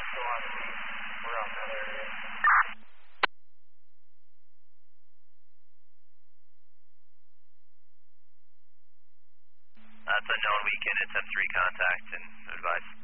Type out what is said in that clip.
still on scene. We're out that area. That's unknown weekend at 10-3 contact and advice.